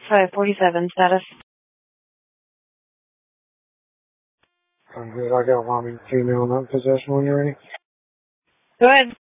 547 status. I'm good. I got one female not in possession when you're ready. Go ahead.